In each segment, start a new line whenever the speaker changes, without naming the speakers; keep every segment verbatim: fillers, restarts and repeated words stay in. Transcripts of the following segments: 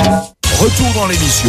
Retour dans l'émission.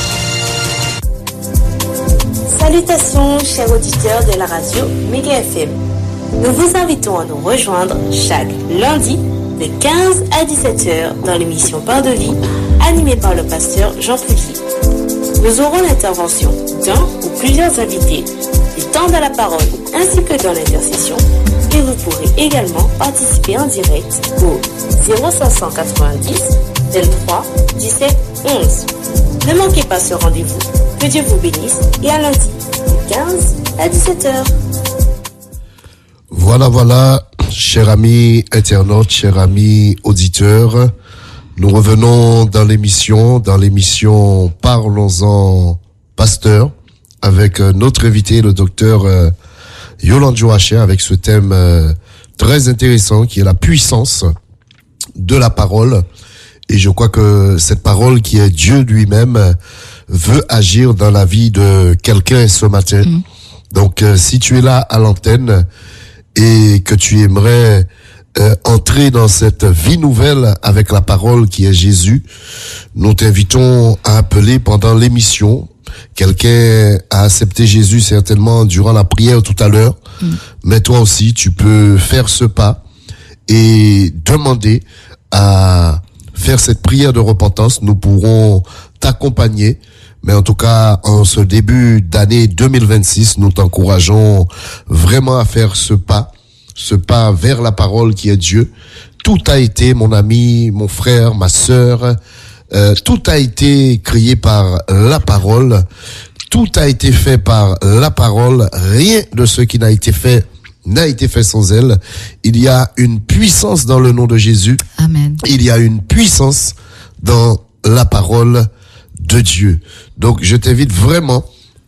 Salutations, chers auditeurs de la radio Méga F M. Nous vous invitons à nous rejoindre chaque lundi de quinze à dix-sept heures dans l'émission Pain de vie, animée par le pasteur Jean Prévy. Nous aurons l'intervention d'un ou plusieurs invités, du temps de la parole ainsi que dans l'intercession, et vous pourrez également participer en direct au zéro cinq cent quatre-vingt-dix, vingt-trois, dix-sept, onze. Ne manquez pas ce rendez-vous. Que Dieu vous bénisse et à lundi, de quinze à dix-sept heures.
Voilà, voilà, chers amis internautes, chers amis auditeurs, nous revenons dans l'émission, dans l'émission Parlons-en Pasteur, avec notre invité, le docteur euh, Yolande Joachim, avec ce thème euh, très intéressant qui est la puissance de la parole. Et je crois que cette parole qui est Dieu lui-même veut agir dans la vie de quelqu'un ce matin. Mmh. Donc, euh, si tu es là à l'antenne et que tu aimerais euh, entrer dans cette vie nouvelle avec la parole qui est Jésus, nous t'invitons à appeler pendant l'émission. Quelqu'un a accepté Jésus certainement durant la prière tout à l'heure, mmh. mais toi aussi, tu peux faire ce pas et demander à faire cette prière de repentance. Nous pourrons t'accompagner. Mais en tout cas, en ce début d'année deux mille vingt-six, nous t'encourageons vraiment à faire ce pas, ce pas vers la parole qui est Dieu. Tout a été, mon ami, mon frère, ma sœur, euh, tout a été créé par la parole. Tout a été fait par la parole. Rien de ce qui n'a été fait n'a été fait sans elle. Il y a une puissance dans le nom de Jésus.
Amen. Il
y a une puissance dans la parole de Dieu. Donc, je t'invite vraiment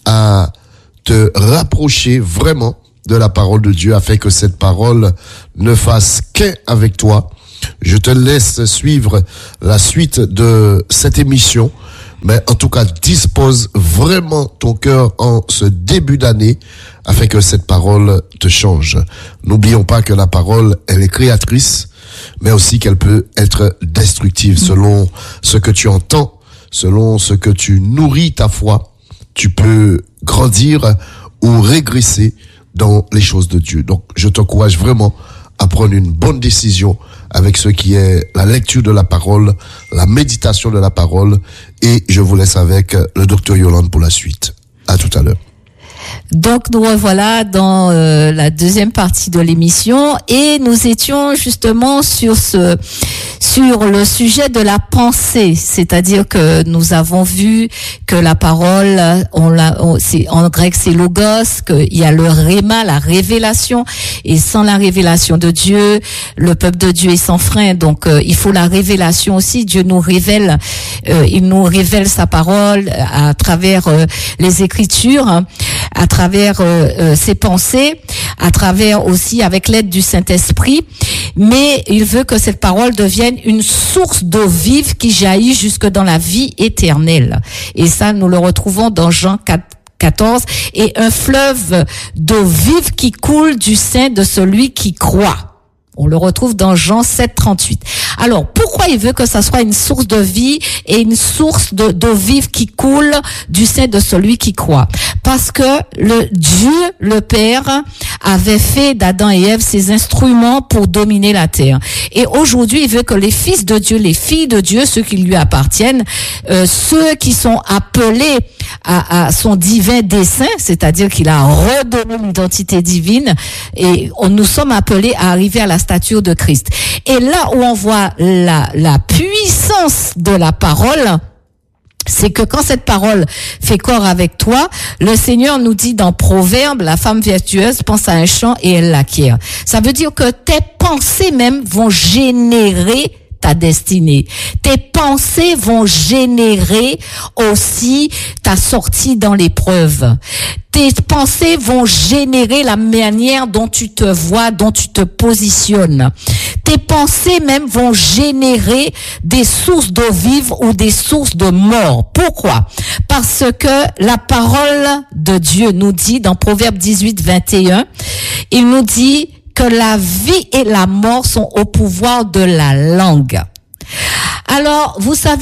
à te rapprocher vraiment de la parole de Dieu afin que cette parole ne fasse qu'un avec toi. Je te laisse suivre la suite de cette émission, mais en tout cas, dispose vraiment ton cœur en ce début d'année afin que cette parole te change. N'oublions pas que la parole, elle est créatrice, mais aussi qu'elle peut être destructive selon ce que tu entends. Selon ce que tu nourris ta foi, tu peux grandir ou régresser dans les choses de Dieu. Donc, je t'encourage vraiment à prendre une bonne décision avec ce qui est la lecture de la parole, la méditation de la parole, et je vous laisse avec le docteur Yolande pour la suite. À tout à l'heure.
Donc nous revoilà dans euh, la deuxième partie de l'émission et nous étions justement sur ce sur le sujet de la pensée, c'est-à-dire que nous avons vu que la parole, on l'a, on, c'est, en grec c'est logos, qu'il y a le réma, la révélation, et sans la révélation de Dieu, le peuple de Dieu est sans frein. Donc euh, il faut la révélation aussi. Dieu nous révèle, euh, il nous révèle sa parole à travers euh, les Écritures, hein, à travers euh, euh, ses pensées, à travers aussi avec l'aide du Saint-Esprit, mais il veut que cette parole devienne une source d'eau vive qui jaillit jusque dans la vie éternelle. Et ça, nous le retrouvons dans Jean quatorze, et un fleuve d'eau vive qui coule du sein de celui qui croit. On le retrouve dans Jean sept, trente-huit. Alors, pourquoi il veut que ça soit une source de vie et une source de, d'eau vive qui coule du sein de celui qui croit? Parce que le Dieu, le Père, avait fait d'Adam et Ève ses instruments pour dominer la terre. Et aujourd'hui, il veut que les fils de Dieu, les filles de Dieu, ceux qui lui appartiennent, euh, ceux qui sont appelés à, à son divin dessein, c'est-à-dire qu'il a redonné l'identité divine, et on, nous sommes appelés à arriver à la stature de Christ. Et là où on voit la, la puissance de la parole, c'est que quand cette parole fait corps avec toi, le Seigneur nous dit dans Proverbe, la femme vertueuse pense à un champ et elle l'acquiert. Ça veut dire que tes pensées même vont générer ta destinée. Tes pensées vont générer aussi ta sortie dans l'épreuve. Tes pensées vont générer la manière dont tu te vois, dont tu te positionnes. Tes pensées même vont générer des sources d'eau vive ou des sources de mort. Pourquoi? Parce que la parole de Dieu nous dit dans Proverbe dix-huit, vingt et un, il nous dit que la vie et la mort sont au pouvoir de la langue. Alors, vous savez,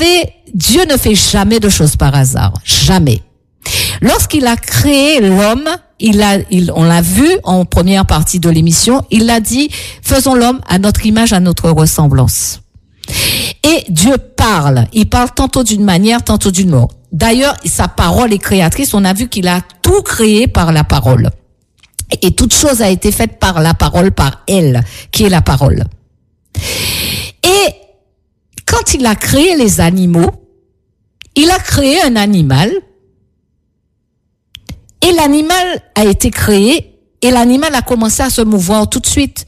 Dieu ne fait jamais de choses par hasard. Jamais. Lorsqu'il a créé l'homme, il a, il, on l'a vu en première partie de l'émission, il a dit, faisons l'homme à notre image, à notre ressemblance. Et Dieu parle. Il parle tantôt d'une manière, tantôt d'une autre. D'ailleurs, sa parole est créatrice. On a vu qu'il a tout créé par la parole. Et toute chose a été faite par la parole, par elle, qui est la parole. Et quand il a créé les animaux, il a créé un animal. Et l'animal a été créé et l'animal a commencé à se mouvoir tout de suite.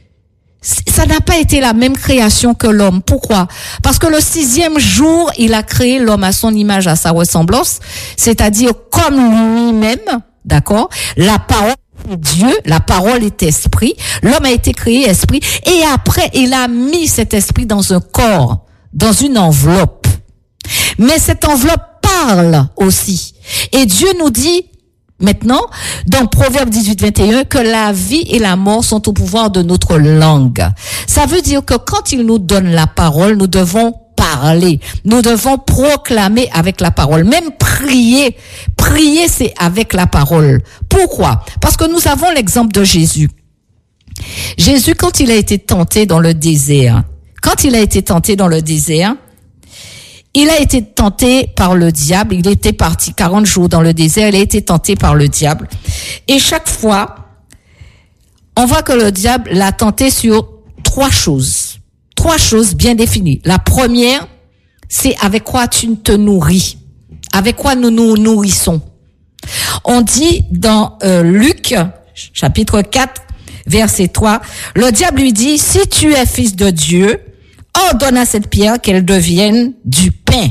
Ça n'a pas été la même création que l'homme. Pourquoi? Parce que le sixième jour, il a créé l'homme à son image, à sa ressemblance, c'est-à-dire comme lui-même, d'accord? La parole est Dieu, la parole est esprit. L'homme a été créé esprit et après, il a mis cet esprit dans un corps, dans une enveloppe. Mais cette enveloppe parle aussi. Et Dieu nous dit, maintenant, dans Proverbe dix-huit, vingt et un, que la vie et la mort sont au pouvoir de notre langue. Ça veut dire que quand il nous donne la parole, nous devons parler. Nous devons proclamer avec la parole. Même prier. Prier, c'est avec la parole. Pourquoi? Parce que nous avons l'exemple de Jésus. Jésus, quand il a été tenté dans le désert, quand il a été tenté dans le désert, il a été tenté par le diable. Il était parti quarante jours dans le désert. Il a été tenté par le diable. Et chaque fois, on voit que le diable l'a tenté sur trois choses. Trois choses bien définies. La première, c'est avec quoi tu te nourris. Avec quoi nous nous nourrissons. On dit dans euh, Luc, chapitre quatre, verset trois, le diable lui dit, si tu es fils de Dieu, ordonne à cette pierre qu'elle devienne du pain.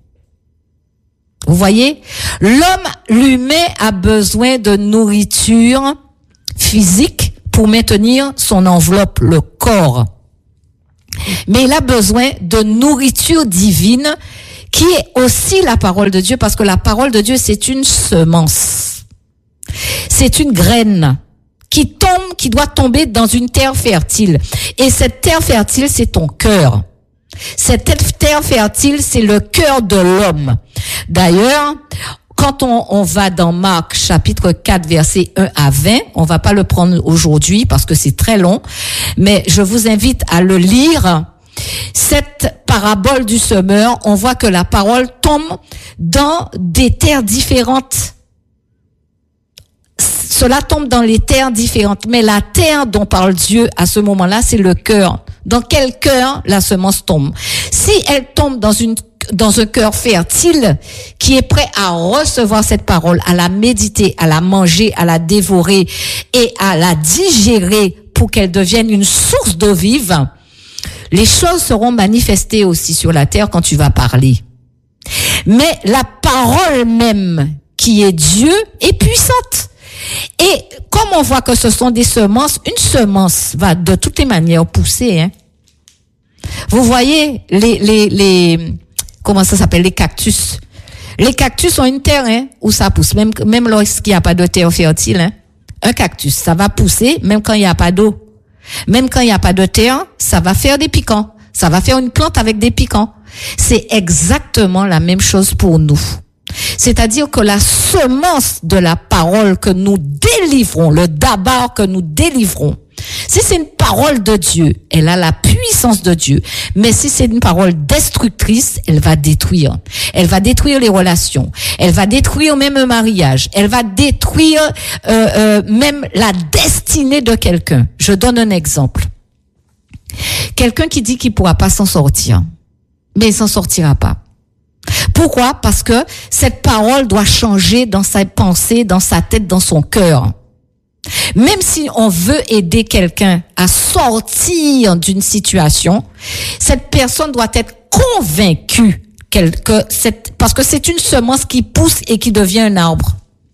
Vous voyez, l'homme lui-même a besoin de nourriture physique pour maintenir son enveloppe, le corps. Mais il a besoin de nourriture divine qui est aussi la parole de Dieu, parce que la parole de Dieu, c'est une semence. C'est une graine qui tombe, qui doit tomber dans une terre fertile. Et cette terre fertile, c'est ton cœur. Cette terre fertile, c'est le cœur de l'homme. D'ailleurs, quand on, on va dans Marc, chapitre quatre, versets un à vingt, on va pas le prendre aujourd'hui parce que c'est très long, mais je vous invite à le lire. Cette parabole du semeur, on voit que la parole tombe dans des terres différentes. Cela tombe dans les terres différentes. Mais la terre dont parle Dieu à ce moment-là, c'est le cœur. Dans quel cœur la semence tombe? Si elle tombe dans une dans un cœur fertile qui est prêt à recevoir cette parole, à la méditer, à la manger, à la dévorer et à la digérer pour qu'elle devienne une source d'eau vive, les choses seront manifestées aussi sur la terre quand tu vas parler. Mais la parole même qui est Dieu est puissante. Et comme on voit que ce sont des semences, une semence va de toutes les manières pousser. Hein. Vous voyez les les les comment ça s'appelle, les cactus. Les cactus ont une terre hein, où ça pousse, même même lorsqu'il n'y a pas de terre fertile. Hein. Un cactus, ça va pousser même quand il n'y a pas d'eau. Même quand il n'y a pas de terre, ça va faire des piquants. Ça va faire une plante avec des piquants. C'est exactement la même chose pour nous. C'est-à-dire que la semence de la parole que nous délivrons, le d'abord que nous délivrons, si c'est une parole de Dieu, elle a la puissance de Dieu. Mais si c'est une parole destructrice, elle va détruire. Elle va détruire les relations. Elle va détruire même un mariage. Elle va détruire euh, euh, même la destinée de quelqu'un. Je donne un exemple. Quelqu'un qui dit qu'il pourra pas s'en sortir, mais il s'en sortira pas. Pourquoi? Parce que cette parole doit changer dans sa pensée, dans sa tête, dans son cœur. Même si on veut aider quelqu'un à sortir d'une situation, cette personne doit être convaincue qu'elle, que cette, parce que c'est une semence qui pousse et qui devient un arbre.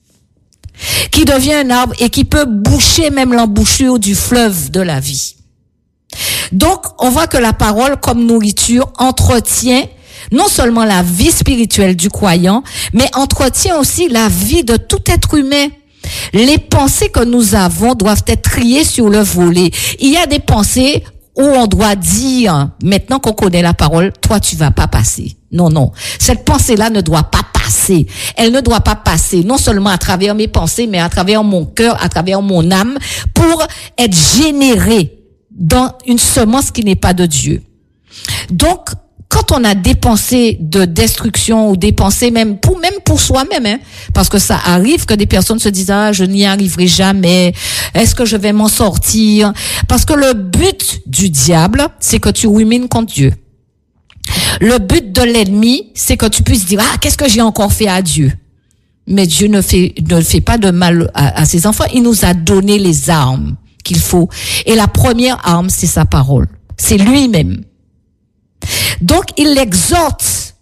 Qui devient un arbre et qui peut boucher même l'embouchure du fleuve de la vie. Donc, on voit que la parole, comme nourriture, entretient non seulement la vie spirituelle du croyant, mais entretient aussi la vie de tout être humain. Les pensées que nous avons doivent être triées sur le volet. Il y a des pensées où on doit dire, maintenant qu'on connaît la parole, toi tu vas pas passer. Non, non. Cette pensée-là ne doit pas passer. Elle ne doit pas passer non seulement à travers mes pensées, mais à travers mon cœur, à travers mon âme, pour être générée dans une semence qui n'est pas de Dieu. Donc, quand on a des pensées de destruction ou des pensées même pour même pour soi-même, hein, parce que ça arrive que des personnes se disent ah je n'y arriverai jamais, est-ce que je vais m'en sortir? Parce que le but du diable, c'est que tu rumines contre Dieu. Le but de l'ennemi, c'est que tu puisses dire ah qu'est-ce que j'ai encore fait à Dieu? Mais Dieu ne fait ne fait pas de mal à, à ses enfants. Il nous a donné les armes qu'il faut. Et la première arme, c'est sa parole. C'est lui-même. Donc, il exhorte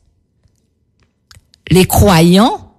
les croyants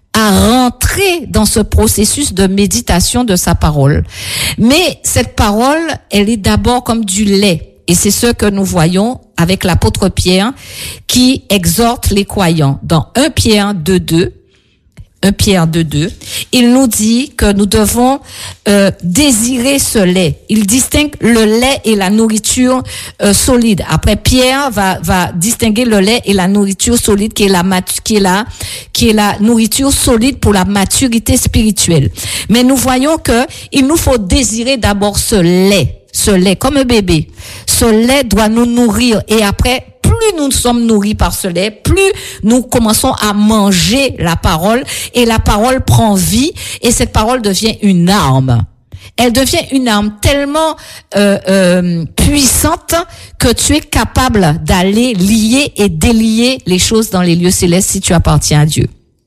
à rentrer dans ce processus de méditation de sa parole. Mais cette parole, elle est d'abord comme du lait. Et c'est ce que nous voyons avec l'apôtre Pierre qui exhorte les croyants. Dans Première Pierre deux deux, Première Pierre deux deux, il nous dit que nous devons euh, désirer ce lait. Il distingue le lait et la nourriture euh, solide. Après, Pierre va va distinguer le lait et la nourriture solide, qui est la mat- qui est la qui est la nourriture solide pour la maturité spirituelle. Mais nous voyons que il nous faut désirer d'abord ce lait, ce lait comme un bébé. Ce lait doit nous nourrir et après plus nous sommes nourris par ce lait, plus nous commençons à manger la parole et la parole prend vie et cette parole devient une arme. Elle devient une arme tellement euh, euh, puissante que tu es capable d'aller lier et délier les choses dans les lieux célestes si tu appartiens à Dieu.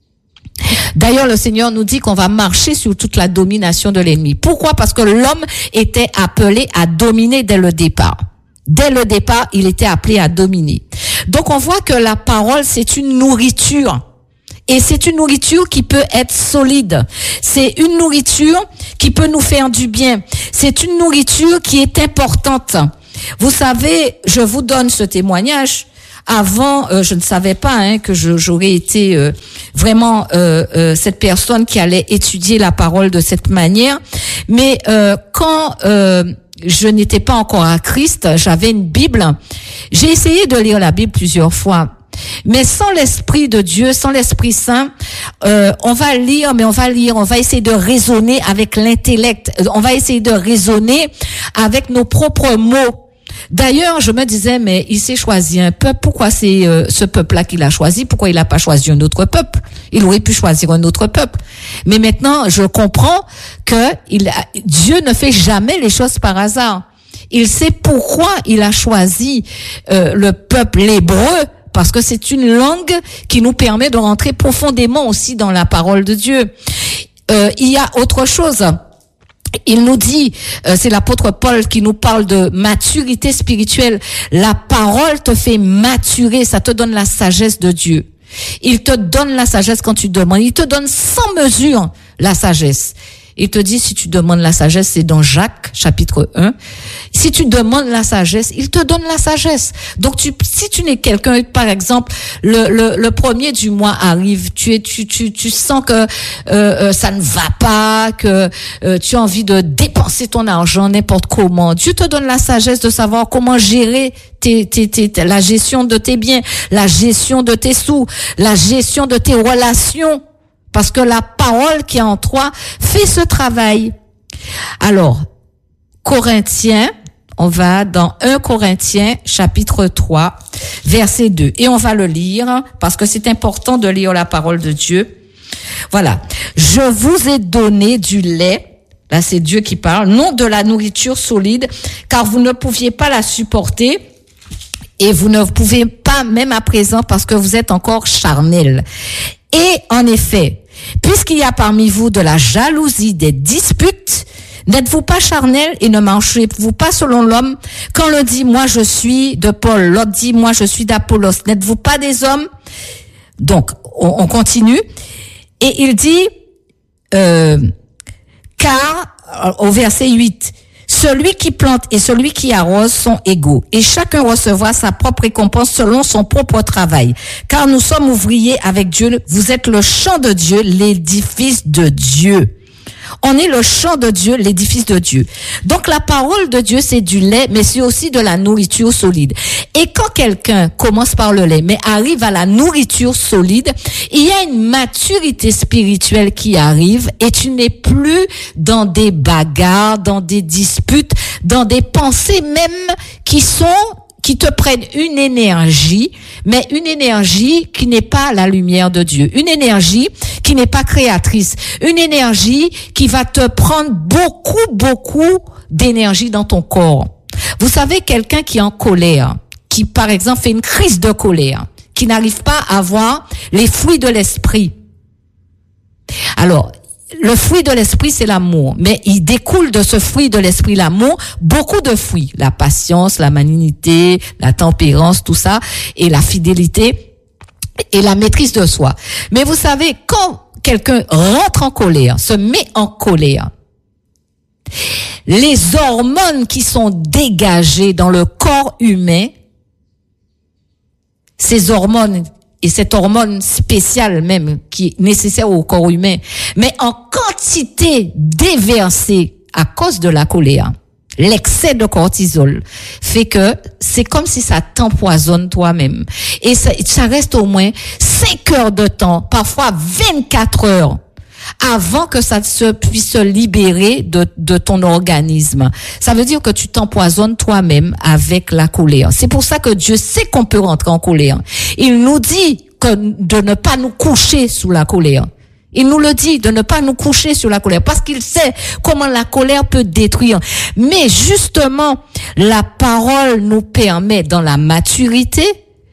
D'ailleurs, le Seigneur nous dit qu'on va marcher sur toute la domination de l'ennemi. Pourquoi? Parce que l'homme était appelé à dominer dès le départ. Dès le départ, il était appelé à dominer. Donc, on voit que la parole, c'est une nourriture. Et c'est une nourriture qui peut être solide. C'est une nourriture qui peut nous faire du bien. C'est une nourriture qui est importante. Vous savez, je vous donne ce témoignage. Avant, euh, je ne savais pas hein, que je, j'aurais été euh, vraiment euh, euh, cette personne qui allait étudier la parole de cette manière. Mais euh, quand euh, je n'étais pas encore à Christ, j'avais une Bible. J'ai essayé de lire la Bible plusieurs fois. Mais sans l'Esprit de Dieu, sans l'Esprit Saint, euh, on va lire, mais on va lire, on va essayer de raisonner avec l'intellect. On va essayer de raisonner avec nos propres mots. D'ailleurs, je me disais, mais il s'est choisi un peuple. Pourquoi c'est euh, ce peuple-là qu'il a choisi? Pourquoi il n'a pas choisi un autre peuple? Il aurait pu choisir un autre peuple. Mais maintenant, je comprends que il a, Dieu ne fait jamais les choses par hasard. Il sait pourquoi il a choisi euh, le peuple hébreu, parce que c'est une langue qui nous permet de rentrer profondément aussi dans la parole de Dieu. Euh, il y a autre chose. Il nous dit, euh, c'est l'apôtre Paul qui nous parle de maturité spirituelle. La parole te fait maturer, ça te donne la sagesse de Dieu. Il te donne la sagesse quand tu demandes. Il te donne sans mesure la sagesse. Il te dit, si tu demandes la sagesse, c'est dans Jacques, chapitre un. Si tu demandes la sagesse, il te donne la sagesse. Donc, tu, si tu n'es quelqu'un, par exemple, le, le, le premier du mois arrive, tu es, tu, tu, tu sens que, euh, euh, ça ne va pas, que, euh, tu as envie de dépenser ton argent n'importe comment. Dieu te donne la sagesse de savoir comment gérer tes, tes, tes, la gestion de tes biens, la gestion de tes sous, la gestion de tes relations. Parce que la parole qui est en toi fait ce travail. Alors, Corinthiens, on va dans Premier Corinthiens, chapitre trois, verset deux. Et on va le lire, parce que c'est important de lire la parole de Dieu. Voilà. Je vous ai donné du lait, là c'est Dieu qui parle, non de la nourriture solide, car vous ne pouviez pas la supporter, et vous ne pouvez pas même à présent, parce que vous êtes encore charnel. Et en effet, puisqu'il y a parmi vous de la jalousie, des disputes, n'êtes-vous pas charnel et ne marchez-vous pas selon l'homme? Quand l'un dit, moi je suis de Paul, l'autre dit, moi je suis d'Apollos, n'êtes-vous pas des hommes? Donc, on, on continue. Et il dit, euh, car, au verset huit, celui qui plante et celui qui arrose sont égaux, et chacun recevra sa propre récompense selon son propre travail. Car nous sommes ouvriers avec Dieu, vous êtes le champ de Dieu, l'édifice de Dieu. On est le champ de Dieu, l'édifice de Dieu. Donc la parole de Dieu, c'est du lait, mais c'est aussi de la nourriture solide. Et quand quelqu'un commence par le lait, mais arrive à la nourriture solide, il y a une maturité spirituelle qui arrive et tu n'es plus dans des bagarres, dans des disputes, dans des pensées même qui sont qui te prennent une énergie, mais une énergie qui n'est pas la lumière de Dieu, une énergie qui n'est pas créatrice, une énergie qui va te prendre beaucoup, beaucoup d'énergie dans ton corps. Vous savez, quelqu'un qui est en colère, qui par exemple fait une crise de colère, qui n'arrive pas à voir les fruits de l'esprit. Alors, le fruit de l'esprit, c'est l'amour. Mais il découle de ce fruit de l'esprit, l'amour, beaucoup de fruits. La patience, la malignité, la tempérance, tout ça, et la fidélité, et la maîtrise de soi. Mais vous savez, quand quelqu'un rentre en colère, se met en colère, les hormones qui sont dégagées dans le corps humain, ces hormones, et cette hormone spéciale même qui est nécessaire au corps humain, mais en quantité déversée à cause de la colère, l'excès de cortisol fait que c'est comme si ça t'empoisonne toi-même. Et ça, ça reste au moins cinq heures de temps, parfois vingt-quatre heures, avant que ça se puisse se libérer de, de ton organisme. Ça veut dire que tu t'empoisonnes toi-même avec la colère. C'est pour ça que Dieu sait qu'on peut rentrer en colère. Il nous dit que de ne pas nous coucher sous la colère. Il nous le dit, de ne pas nous coucher sur la colère, parce qu'il sait comment la colère peut détruire. Mais justement, la parole nous permet, dans la maturité,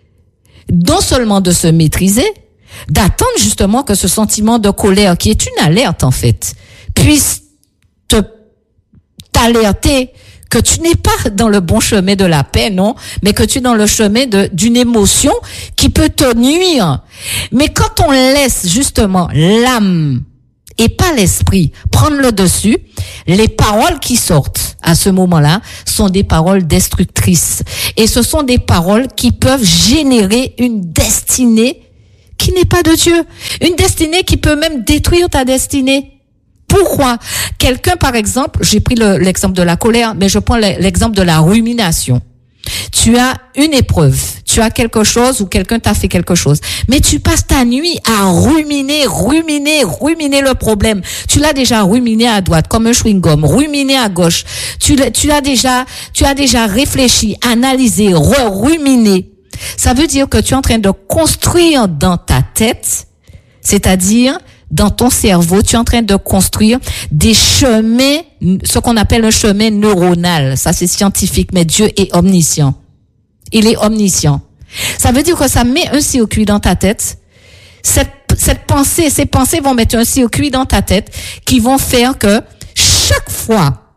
non seulement de se maîtriser, d'attendre justement que ce sentiment de colère, qui est une alerte en fait, puisse te t'alerter que tu n'es pas dans le bon chemin de la paix, non, mais que tu es dans le chemin de d'une émotion qui peut te nuire. Mais quand on laisse justement l'âme et pas l'esprit prendre le dessus, les paroles qui sortent à ce moment-là sont des paroles destructrices. Et ce sont des paroles qui peuvent générer une destinée qui n'est pas de Dieu. Une destinée qui peut même détruire ta destinée. Pourquoi? Quelqu'un, par exemple, j'ai pris le, l'exemple de la colère, mais je prends l'exemple de la rumination. Tu as une épreuve, tu as quelque chose ou quelqu'un t'a fait quelque chose, mais tu passes ta nuit à ruminer, ruminer, ruminer le problème. Tu l'as déjà ruminé à droite comme un chewing-gum, ruminé à gauche. Tu, tu as déjà, tu as déjà réfléchi, analysé, re-ruminé. Ça veut dire que tu es en train de construire dans ta tête, c'est-à-dire dans ton cerveau, tu es en train de construire des chemins, ce qu'on appelle un chemin neuronal. Ça, c'est scientifique, mais Dieu est omniscient. Il est omniscient. Ça veut dire que ça met un circuit dans ta tête. Cette, cette pensée, ces pensées vont mettre un circuit dans ta tête qui vont faire que chaque fois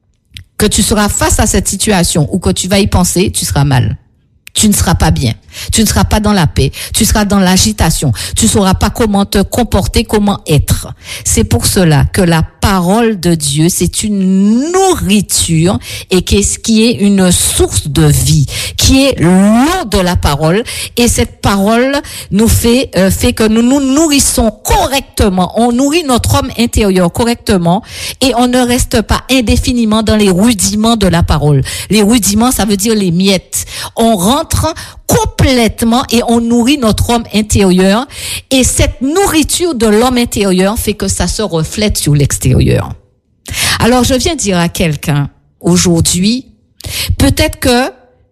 que tu seras face à cette situation ou que tu vas y penser, tu seras mal. Tu ne seras pas bien. Tu ne seras pas dans la paix. Tu seras dans l'agitation. Tu ne sauras pas comment te comporter, comment être. C'est pour cela que la parole de Dieu, c'est une nourriture et qu'est-ce qui est une source de vie, qui est l'eau de la parole. Et cette parole nous fait, euh, fait que nous nous nourrissons correctement. On nourrit notre homme intérieur correctement et on ne reste pas indéfiniment dans les rudiments de la parole. Les rudiments, ça veut dire les miettes. On rentre complètement et on nourrit notre homme intérieur et cette nourriture de l'homme intérieur fait que ça se reflète sur l'extérieur. Alors je viens dire à quelqu'un aujourd'hui, peut-être que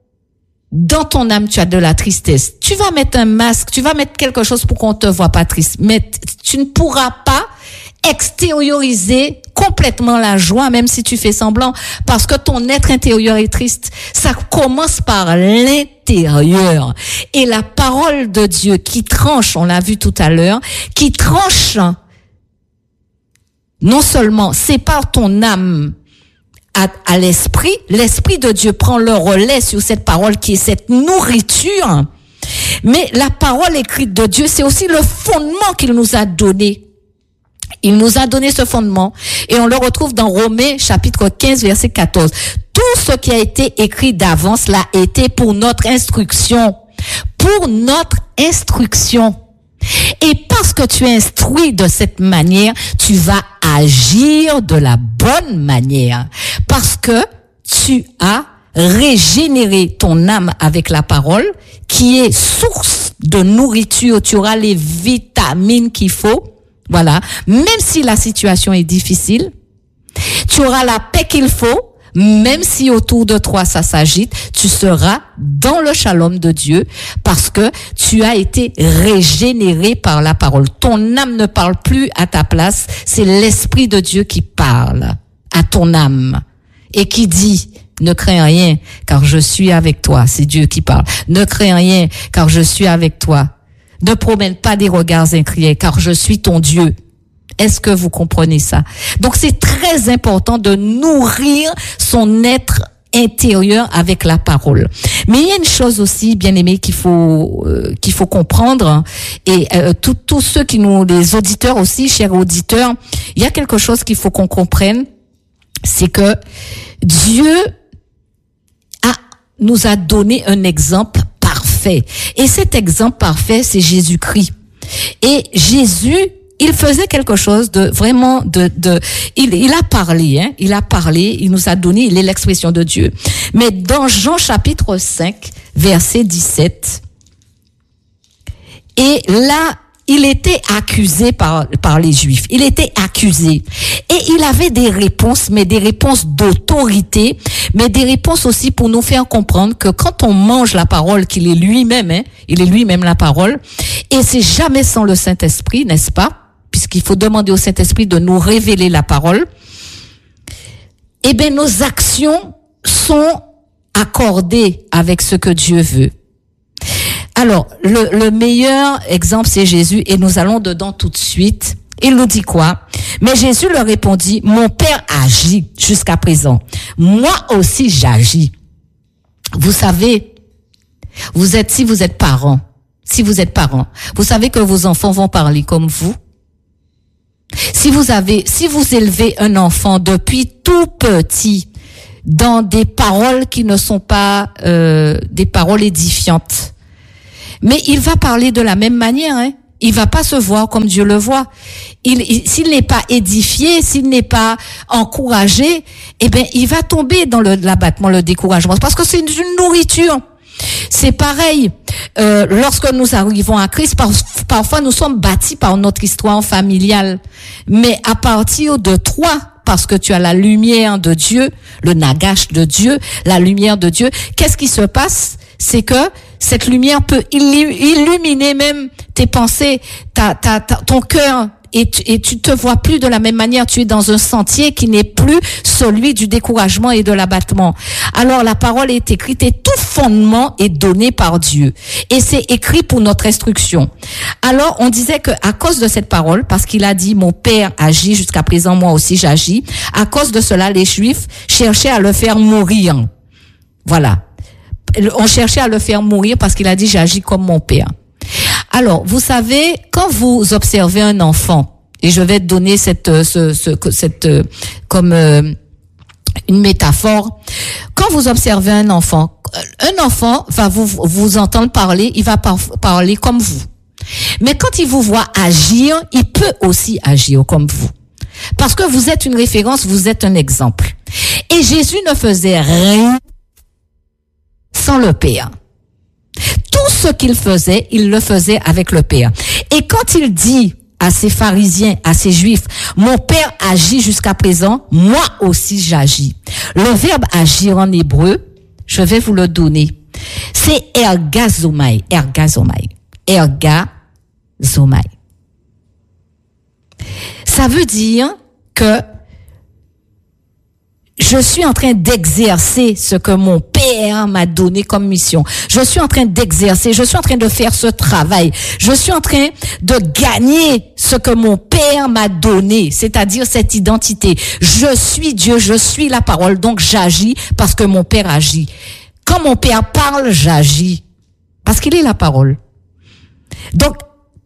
dans ton âme tu as de la tristesse, tu vas mettre un masque, tu vas mettre quelque chose pour qu'on te voit pas triste, mais tu ne pourras pas extérioriser complètement la joie, même si tu fais semblant, parce que ton être intérieur est triste. Ça commence par l'intérieur. Et la parole de Dieu qui tranche, on l'a vu tout à l'heure, qui tranche, non seulement sépare ton âme à, à l'esprit, l'esprit de Dieu prend le relais sur cette parole qui est cette nourriture, mais la parole écrite de Dieu, c'est aussi le fondement qu'il nous a donné. Il nous a donné ce fondement et on le retrouve dans Romains chapitre quinze verset quatorze. Tout ce qui a été écrit d'avance l'a été pour notre instruction. Pour notre instruction. Et parce que tu es instruit de cette manière, tu vas agir de la bonne manière. Parce que tu as régénéré ton âme avec la parole, qui est source de nourriture. Tu auras les vitamines qu'il faut. Voilà. Même si la situation est difficile, tu auras la paix qu'il faut. Même si autour de toi ça s'agite, tu seras dans le shalom de Dieu parce que tu as été régénéré par la parole. Ton âme ne parle plus à ta place, c'est l'Esprit de Dieu qui parle à ton âme et qui dit: ne crains rien car je suis avec toi. C'est Dieu qui parle. Ne crains rien car je suis avec toi. Ne promène pas des regards inquiets car je suis ton Dieu. Est-ce que vous comprenez ça? Donc c'est très important de nourrir son être intérieur avec la parole. Mais il y a une chose aussi, bien aimé, qu'il faut euh, qu'il faut comprendre, et euh, tous tous ceux qui nous, les auditeurs aussi, chers auditeurs, il y a quelque chose qu'il faut qu'on comprenne, c'est que Dieu a nous a donné un exemple parfait, et cet exemple parfait, c'est Jésus-Christ. Et Jésus, il faisait quelque chose de vraiment de de il il a parlé hein il a parlé il nous a donné, il est l'expression de Dieu. Mais dans Jean chapitre cinq verset dix-sept, et là il était accusé par par les Juifs, il était accusé et il avait des réponses, mais des réponses d'autorité, mais des réponses aussi pour nous faire comprendre que quand on mange la parole, qu'il est lui-même hein il est lui-même la parole, et c'est jamais sans le Saint-Esprit, n'est-ce pas? Puisqu'il faut demander au Saint-Esprit de nous révéler la parole, eh bien, nos actions sont accordées avec ce que Dieu veut. Alors, le, le meilleur exemple, c'est Jésus, et nous allons dedans tout de suite. Il nous dit quoi? Mais Jésus leur répondit: mon Père agit jusqu'à présent. Moi aussi, j'agis. Vous savez, vous êtes, si vous êtes parents, si vous êtes parents, vous savez que vos enfants vont parler comme vous. Si vous avez, si vous élevez un enfant depuis tout petit dans des paroles qui ne sont pas euh, des paroles édifiantes, mais il va parler de la même manière, hein. Il va pas se voir comme Dieu le voit. Il, il s'il n'est pas édifié, s'il n'est pas encouragé, eh ben il va tomber dans le l'abattement, le découragement, parce que c'est une, une nourriture. C'est pareil, euh, lorsque nous arrivons à Christ, par, parfois nous sommes bâtis par notre histoire familiale. Mais à partir de toi, parce que tu as la lumière de Dieu, le nagash de Dieu, la lumière de Dieu, qu'est-ce qui se passe? C'est que cette lumière peut illuminer même tes pensées, ta, ta, ta, ton cœur. Et tu, et tu te vois plus de la même manière, tu es dans un sentier qui n'est plus celui du découragement et de l'abattement. Alors la parole est écrite et tout fondement est donné par Dieu. Et c'est écrit pour notre instruction. Alors on disait que à cause de cette parole, parce qu'il a dit mon Père agit jusqu'à présent, moi aussi j'agis, à cause de cela les Juifs cherchaient à le faire mourir. Voilà. On cherchait à le faire mourir parce qu'il a dit j'agis comme mon Père. Alors, vous savez, quand vous observez un enfant, et je vais te donner cette, ce, ce, cette, comme euh, une métaphore, quand vous observez un enfant, un enfant va vous, vous entendre parler, il va par, parler comme vous. Mais quand il vous voit agir, il peut aussi agir comme vous. Parce que vous êtes une référence, vous êtes un exemple. Et Jésus ne faisait rien sans le Père. Tout ce qu'il faisait, il le faisait avec le Père. Et quand il dit à ces pharisiens, à ces juifs, mon Père agit jusqu'à présent, moi aussi j'agis. Le verbe agir en hébreu, je vais vous le donner. C'est ergazomai, ergazomai, ergazomai. Ça veut dire que je suis en train d'exercer ce que mon Père m'a donné comme mission. Je suis en train d'exercer, je suis en train de faire ce travail. Je suis en train de gagner ce que mon Père m'a donné, c'est-à-dire cette identité. Je suis Dieu, je suis la parole, donc j'agis parce que mon Père agit. Quand mon Père parle, j'agis parce qu'il est la parole. Donc,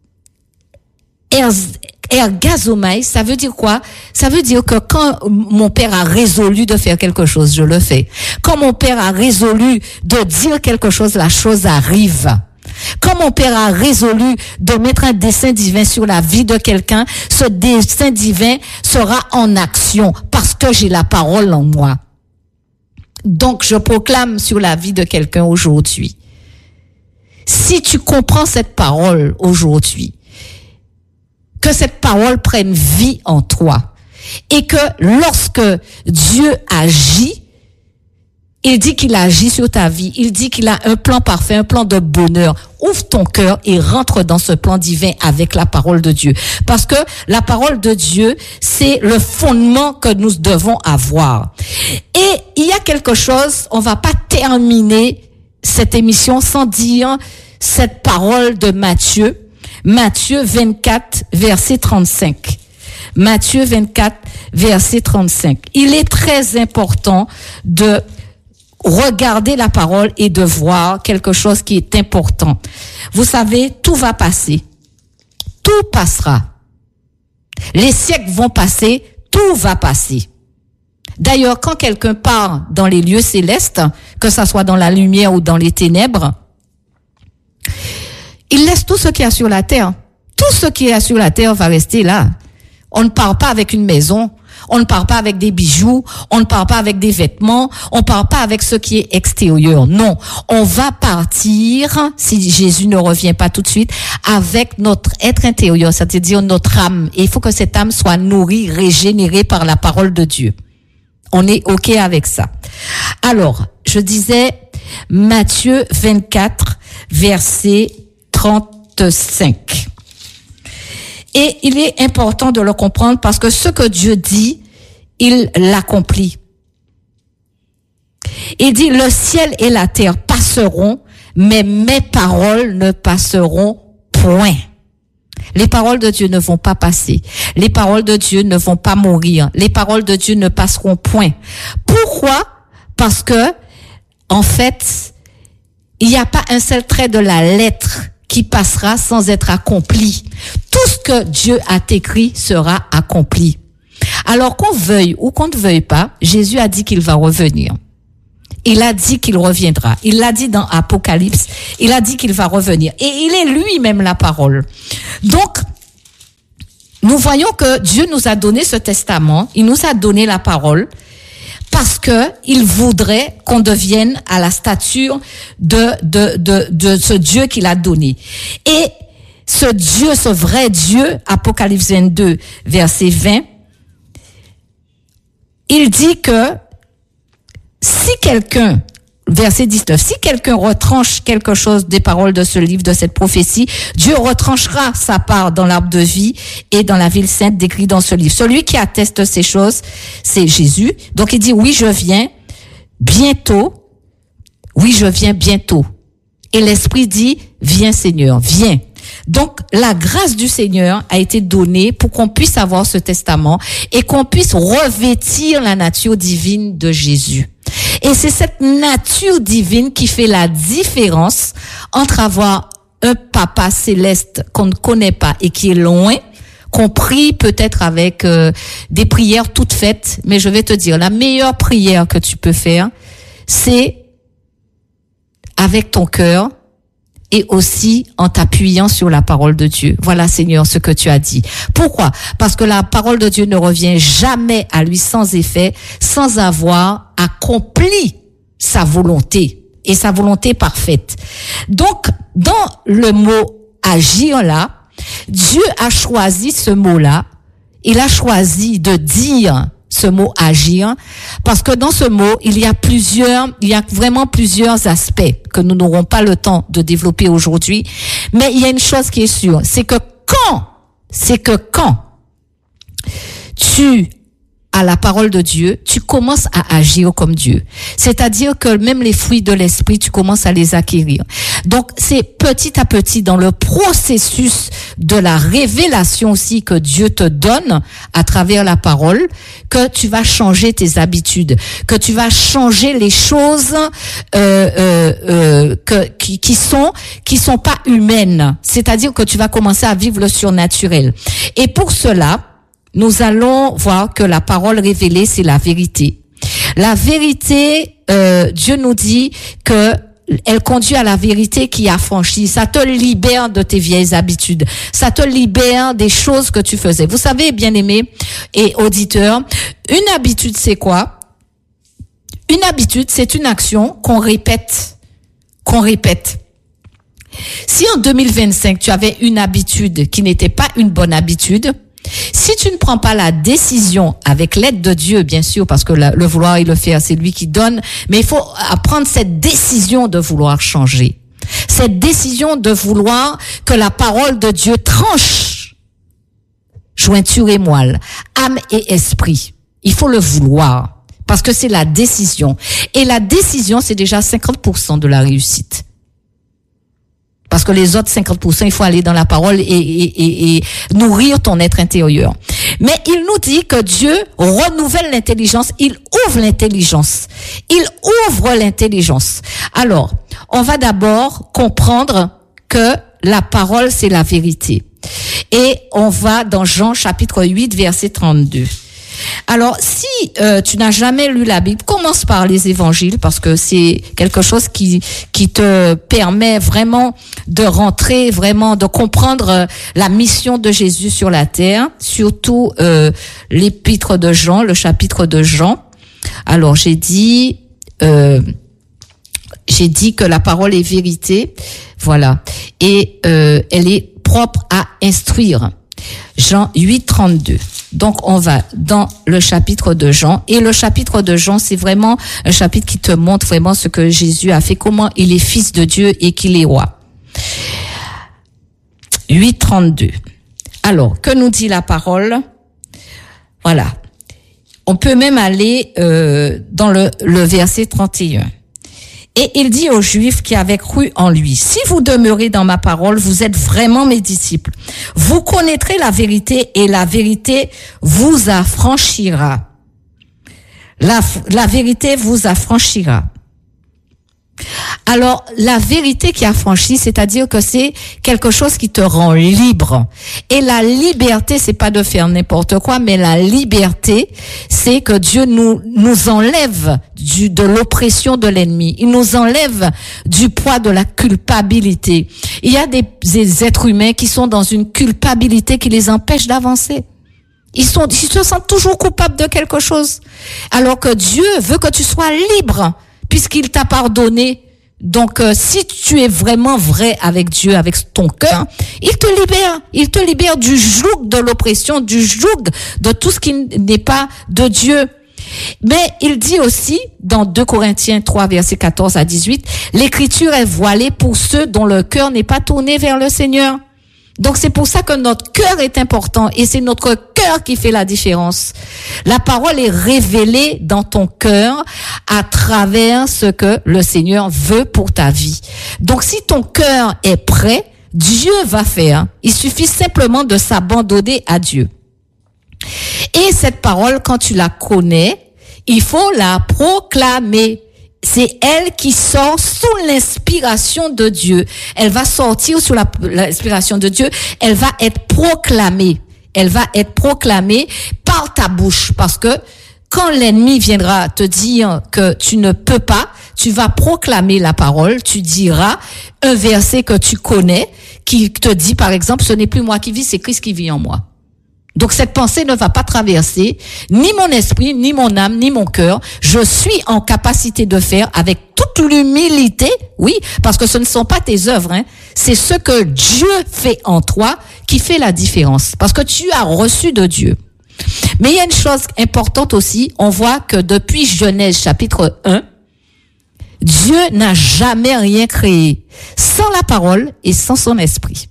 ergazomai, ça veut dire quoi? Ça veut dire que quand mon Père a résolu de faire quelque chose, je le fais. Quand mon Père a résolu de dire quelque chose, la chose arrive. Quand mon Père a résolu de mettre un dessein divin sur la vie de quelqu'un, ce dessein divin sera en action parce que j'ai la parole en moi. Donc, je proclame sur la vie de quelqu'un aujourd'hui. Si tu comprends cette parole aujourd'hui, que cette parole prenne vie en toi et que lorsque Dieu agit, il dit qu'il agit sur ta vie, il dit qu'il a un plan parfait, un plan de bonheur. Ouvre ton cœur et rentre dans ce plan divin avec la parole de Dieu. Parce que la parole de Dieu, c'est le fondement que nous devons avoir. Et il y a quelque chose, on va pas terminer cette émission sans dire cette parole de Matthieu. Matthieu vingt-quatre, verset trente-cinq. Matthieu vingt-quatre, verset trente-cinq. Il est très important de regarder la parole et de voir quelque chose qui est important. Vous savez, tout va passer. Tout passera. Les siècles vont passer, tout va passer. D'ailleurs, quand quelqu'un part dans les lieux célestes, que ça soit dans la lumière ou dans les ténèbres, il laisse tout ce qu'il y a sur la terre. Tout ce qu'il y a sur la terre va rester là. On ne part pas avec une maison. On ne part pas avec des bijoux, on ne part pas avec des vêtements, on ne part pas avec ce qui est extérieur. Non, on va partir, si Jésus ne revient pas tout de suite, avec notre être intérieur, c'est-à-dire notre âme. Et il faut que cette âme soit nourrie, régénérée par la parole de Dieu. On est OK avec ça. Alors, je disais Matthieu vingt-quatre, verset trente-cinq. Et il est important de le comprendre parce que ce que Dieu dit, il l'accomplit. Il dit, le ciel et la terre passeront, mais mes paroles ne passeront point. Les paroles de Dieu ne vont pas passer. Les paroles de Dieu ne vont pas mourir. Les paroles de Dieu ne passeront point. Pourquoi? Parce que, en fait, il n'y a pas un seul trait de la lettre qui passera sans être accompli. Tout ce que Dieu a écrit sera accompli. Alors qu'on veuille ou qu'on ne veuille pas, Jésus a dit qu'il va revenir. Il a dit qu'il reviendra. Il l'a dit dans Apocalypse. Il a dit qu'il va revenir. Et il est lui-même la parole. Donc, nous voyons que Dieu nous a donné ce testament. Il nous a donné la parole. Parce que il voudrait qu'on devienne à la stature de, de, de, de ce Dieu qu'il a donné. Et ce Dieu, ce vrai Dieu, Apocalypse vingt-deux, verset vingt, il dit que si quelqu'un, verset dix-neuf, si quelqu'un retranche quelque chose des paroles de ce livre, de cette prophétie, Dieu retranchera sa part dans l'arbre de vie et dans la ville sainte décrite dans ce livre. Celui qui atteste ces choses, c'est Jésus. Donc il dit, oui, je viens bientôt. Oui, je viens bientôt. Et l'Esprit dit, viens Seigneur, viens. Donc, la grâce du Seigneur a été donnée pour qu'on puisse avoir ce testament et qu'on puisse revêtir la nature divine de Jésus. Et c'est cette nature divine qui fait la différence entre avoir un papa céleste qu'on ne connaît pas et qui est loin, qu'on prie peut-être avec euh, des prières toutes faites, mais je vais te dire, la meilleure prière que tu peux faire, c'est avec ton cœur, et aussi en t'appuyant sur la parole de Dieu. Voilà, Seigneur, ce que tu as dit. Pourquoi? Parce que la parole de Dieu ne revient jamais à lui sans effet, sans avoir accompli sa volonté, et sa volonté parfaite. Donc, dans le mot agir là, Dieu a choisi ce mot-là, il a choisi de dire ce mot agir, parce que dans ce mot, il y a plusieurs, il y a vraiment plusieurs aspects que nous n'aurons pas le temps de développer aujourd'hui. Mais il y a une chose qui est sûre, c'est que quand, c'est que quand tu as la parole de Dieu, tu commences à agir comme Dieu. C'est-à-dire que même les fruits de l'esprit, tu commences à les acquérir. Donc, c'est petit à petit dans le processus de la révélation aussi que Dieu te donne à travers la parole que tu vas changer tes habitudes, que tu vas changer les choses euh, euh, euh, que, qui, qui sont qui sont pas humaines. C'est-à-dire que tu vas commencer à vivre le surnaturel. Et pour cela, nous allons voir que la parole révélée, c'est la vérité. La vérité, euh, Dieu nous dit que elle conduit à la vérité qui affranchit. Ça te libère de tes vieilles habitudes. Ça te libère des choses que tu faisais. Vous savez, bien-aimés et auditeurs, une habitude, c'est quoi? Une habitude, c'est une action qu'on répète, qu'on répète. Si en deux mille vingt-cinq, tu avais une habitude qui n'était pas une bonne habitude, si tu ne prends pas la décision avec l'aide de Dieu, bien sûr, parce que le vouloir et le faire, c'est lui qui donne, mais il faut prendre cette décision de vouloir changer. Cette décision de vouloir que la parole de Dieu tranche jointure et moelle, âme et esprit. Il faut le vouloir, parce que c'est la décision. Et la décision, c'est déjà cinquante pour cent de la réussite. Parce que les autres cinquante pour cent, il faut aller dans la parole et, et, et, et nourrir ton être intérieur. Mais il nous dit que Dieu renouvelle l'intelligence, il ouvre l'intelligence. Il ouvre l'intelligence. Alors, on va d'abord comprendre que la parole, c'est la vérité. Et on va dans Jean chapitre huit, verset trente-deux. Alors, si euh, tu n'as jamais lu la Bible, commence par les évangiles parce que c'est quelque chose qui qui te permet vraiment de rentrer, vraiment de comprendre euh, la mission de Jésus sur la terre, surtout euh, l'épître de Jean, le chapitre de Jean. Alors, j'ai dit euh, j'ai dit que la parole est vérité, voilà, et euh, elle est propre à instruire. Jean huit, trente-deux. Donc, on va dans le chapitre de Jean. Et le chapitre de Jean, c'est vraiment un chapitre qui te montre vraiment ce que Jésus a fait, comment il est fils de Dieu et qu'il est roi. huit, trente-deux. Alors, que nous dit la parole? Voilà. On peut même aller euh, dans le, le verset trente et un. Et il dit aux Juifs qui avaient cru en lui, si vous demeurez dans ma parole, vous êtes vraiment mes disciples. Vous connaîtrez la vérité et la vérité vous affranchira. La, la vérité vous affranchira. Alors, la vérité qui affranchit, c'est-à-dire que c'est quelque chose qui te rend libre. Et la liberté, c'est pas de faire n'importe quoi, mais la liberté, c'est que Dieu nous, nous enlève du, de l'oppression de l'ennemi. Il nous enlève du poids de la culpabilité. Il y a des, des êtres humains qui sont dans une culpabilité qui les empêche d'avancer. Ils sont, ils se sentent toujours coupables de quelque chose. Alors que Dieu veut que tu sois libre, puisqu'il t'a pardonné. Donc, euh, si tu es vraiment vrai avec Dieu, avec ton cœur, il te libère. Il te libère du joug de l'oppression, du joug de tout ce qui n'est pas de Dieu. Mais il dit aussi, dans deux Corinthiens trois, versets quatorze à dix-huit, l'écriture est voilée pour ceux dont le cœur n'est pas tourné vers le Seigneur. Donc, c'est pour ça que notre cœur est important et c'est notre cœur qui fait la différence. La parole est révélée dans ton cœur à travers ce que le Seigneur veut pour ta vie. Donc, si ton cœur est prêt, Dieu va faire. Il suffit simplement de s'abandonner à Dieu. Et cette parole, quand tu la connais, il faut la proclamer. C'est elle qui sort sous l'inspiration de Dieu. Elle va sortir sous la, l'inspiration de Dieu. Elle va être proclamée. Elle va être proclamée par ta bouche. Parce que quand l'ennemi viendra te dire que tu ne peux pas, tu vas proclamer la parole. Tu diras un verset que tu connais qui te dit, par exemple, ce n'est plus moi qui vis, c'est Christ qui vit en moi. Donc cette pensée ne va pas traverser ni mon esprit, ni mon âme, ni mon cœur. Je suis en capacité de faire avec toute l'humilité, oui, parce que ce ne sont pas tes œuvres, hein. C'est ce que Dieu fait en toi qui fait la différence, parce que tu as reçu de Dieu. Mais il y a une chose importante aussi, on voit que depuis Genèse chapitre un, Dieu n'a jamais rien créé sans la parole et sans son esprit.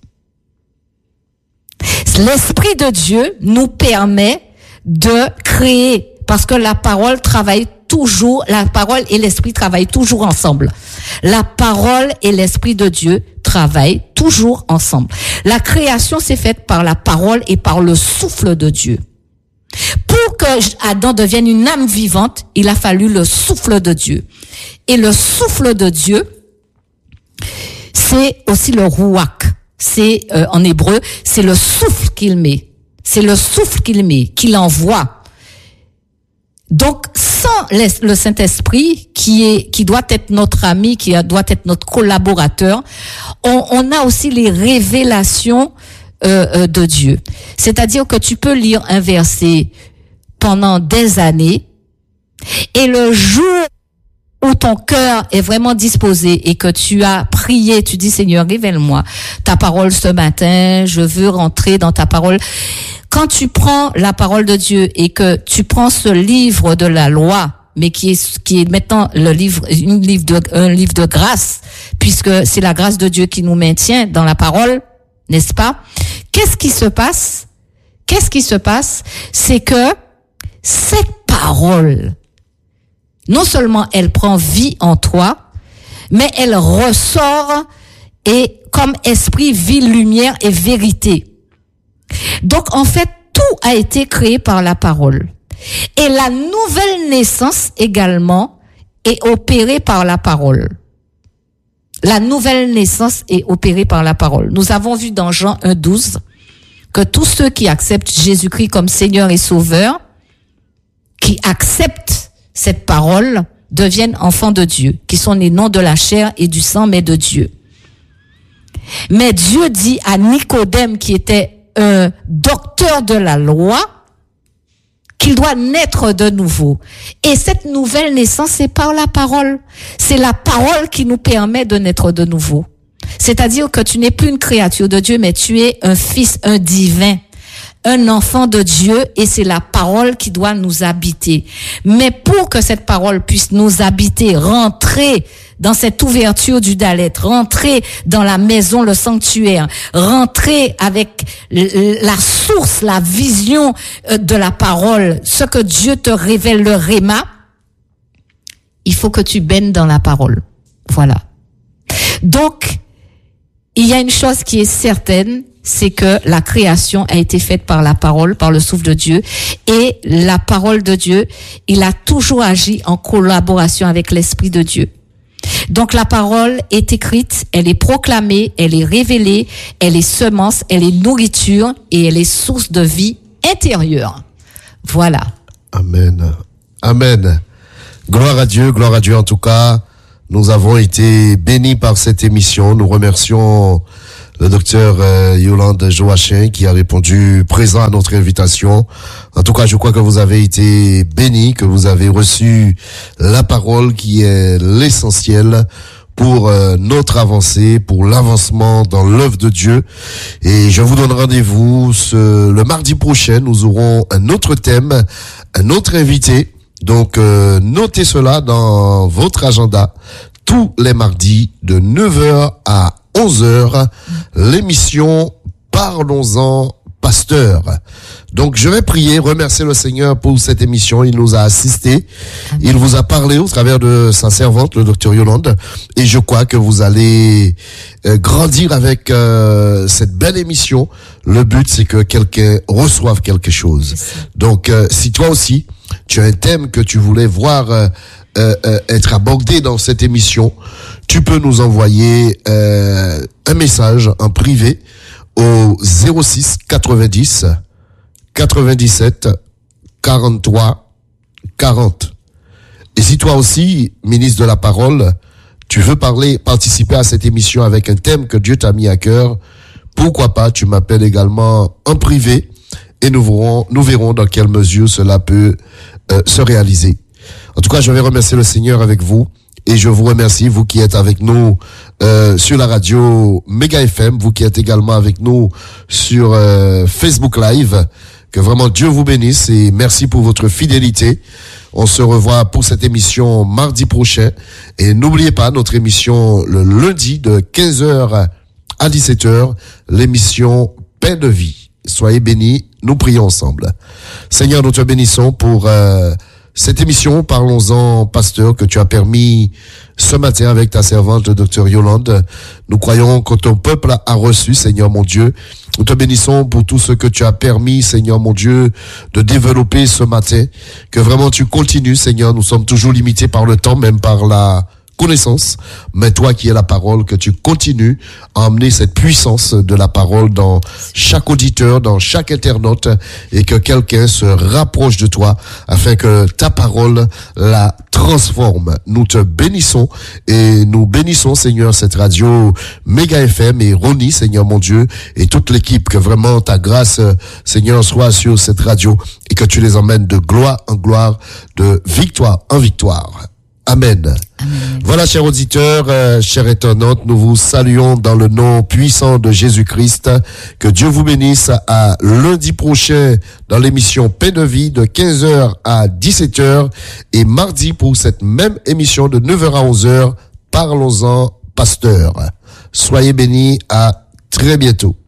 L'Esprit de Dieu nous permet de créer, parce que la parole travaille toujours, la parole et l'Esprit travaillent toujours ensemble. La parole et l'Esprit de Dieu travaillent toujours ensemble. La création s'est faite par la parole et par le souffle de Dieu. Pour que Adam devienne une âme vivante, il a fallu le souffle de Dieu. Et le souffle de Dieu, c'est aussi le rouach. C'est euh, en hébreu, c'est le souffle qu'il met. C'est le souffle qu'il met, qu'il envoie. Donc, sans le Saint-Esprit, qui est, qui doit être notre ami, qui doit être notre collaborateur, on, on a aussi les révélations euh, euh, de Dieu. C'est-à-dire que tu peux lire un verset pendant des années, et le jour où ton cœur est vraiment disposé et que tu as prié, tu dis Seigneur, révèle-moi ta parole ce matin, je veux rentrer dans ta parole. Quand tu prends la parole de Dieu et que tu prends ce livre de la loi, mais qui est qui est maintenant le livre une livre de un livre de grâce, puisque c'est la grâce de Dieu qui nous maintient dans la parole, n'est-ce pas? Qu'est-ce qui se passe? Qu'est-ce qui se passe? C'est que cette parole, non seulement elle prend vie en toi, mais elle ressort et comme esprit, vie, lumière et vérité. Donc en fait, tout a été créé par la parole. Et la nouvelle naissance également est opérée par la parole. La nouvelle naissance est opérée par la parole. Nous avons vu dans Jean un douze que tous ceux qui acceptent Jésus-Christ comme Seigneur et Sauveur, qui acceptent cette parole, deviennent enfants de Dieu, qui sont nés non de la chair et du sang, mais de Dieu. Mais Dieu dit à Nicodème, qui était un docteur de la loi, qu'il doit naître de nouveau. Et cette nouvelle naissance, c'est par la parole. C'est la parole qui nous permet de naître de nouveau. C'est-à-dire que tu n'es plus une créature de Dieu, mais tu es un fils, un divin, un enfant de Dieu, et c'est la parole qui doit nous habiter. Mais pour que cette parole puisse nous habiter, rentrer dans cette ouverture du Dalet, rentrer dans la maison, le sanctuaire, rentrer avec la source, la vision de la parole, ce que Dieu te révèle, le réma, il faut que tu baignes dans la parole. Voilà. Donc, il y a une chose qui est certaine, c'est que la création a été faite par la parole, par le souffle de Dieu, et la parole de Dieu, il a toujours agi en collaboration avec l'Esprit de Dieu. Donc la parole est écrite, elle est proclamée, elle est révélée, elle est semence, elle est nourriture et elle est source de vie intérieure. Voilà.
Amen. Amen. Gloire à Dieu, gloire à Dieu en tout cas. Nous avons été bénis par cette émission. Nous remercions le docteur euh, Yolande Joachim qui a répondu présent à notre invitation. En tout cas, je crois que vous avez été bénis, que vous avez reçu la parole qui est l'essentiel pour euh, notre avancée, pour l'avancement dans l'œuvre de Dieu. Et je vous donne rendez-vous ce, le mardi prochain. Nous aurons un autre thème, un autre invité. Donc, euh, notez cela dans votre agenda. Tous les mardis de neuf heures à onze heures, l'émission Parlons-en Pasteur. Donc je vais prier, remercier le Seigneur pour cette émission. Il nous a assistés. Amen. Il vous a parlé au travers de sa servante, le docteur Yolande. Et je crois que vous allez euh, grandir avec euh, cette belle émission. Le but, c'est que quelqu'un reçoive quelque chose. Donc euh, si toi aussi, tu as un thème que tu voulais voir euh, euh, euh, être abordé dans cette émission, tu peux nous envoyer euh, un message en privé au zéro six quatre-vingt-dix quatre-vingt-dix-sept quarante-trois quarante. Et si toi aussi, ministre de la parole, tu veux parler, participer à cette émission avec un thème que Dieu t'a mis à cœur, pourquoi pas, tu m'appelles également en privé et nous verrons, nous verrons dans quelle mesure cela peut euh, se réaliser. En tout cas, je vais remercier le Seigneur avec vous. Et je vous remercie, vous qui êtes avec nous euh, sur la radio Méga F M, vous qui êtes également avec nous sur euh, Facebook Live. Que vraiment Dieu vous bénisse et merci pour votre fidélité. On se revoit pour cette émission mardi prochain. Et n'oubliez pas notre émission le lundi de quinze heures à dix-sept heures, l'émission Paix de vie. Soyez bénis, nous prions ensemble. Seigneur, nous te bénissons pour... Euh, cette émission, Parlons-en, Pasteur, que tu as permis ce matin avec ta servante, le docteur Yolande. Nous croyons que ton peuple a reçu, Seigneur mon Dieu. Nous te bénissons pour tout ce que tu as permis, Seigneur mon Dieu, de développer ce matin. Que vraiment tu continues, Seigneur. Nous sommes toujours limités par le temps, même par la connaissance, mais toi qui es la parole, que tu continues à emmener cette puissance de la parole dans chaque auditeur, dans chaque internaute, et que quelqu'un se rapproche de toi afin que ta parole la transforme. Nous te bénissons et nous bénissons, Seigneur, cette radio Méga F M et Ronnie, Seigneur mon Dieu, et toute l'équipe, que vraiment ta grâce, Seigneur, soit sur cette radio et que tu les emmènes de gloire en gloire, de victoire en victoire. Amen. Amen. Voilà, chers auditeurs, euh, chers internautes, nous vous saluons dans le nom puissant de Jésus-Christ. Que Dieu vous bénisse. À lundi prochain dans l'émission Paix de Vie de quinze heures à dix-sept heures et mardi pour cette même émission de neuf heures à onze heures. Parlons-en, pasteur. Soyez bénis. À très bientôt.